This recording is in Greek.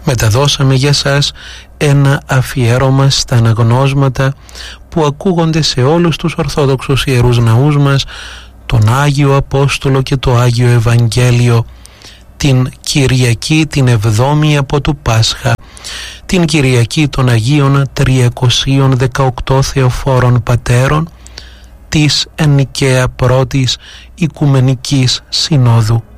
μεταδώσαμε για σας ένα αφιέρωμα στα αναγνώσματα που ακούγονται σε όλους τους Ορθόδοξους Ιερούς Ναούς μας, τον Άγιο Απόστολο και το Άγιο Ευαγγέλιο, την Κυριακή την 7η από του Πάσχα, την Κυριακή των Αγίων 318 Θεοφόρων Πατέρων της εν Νικαία Πρώτης Οικουμενικής Συνόδου.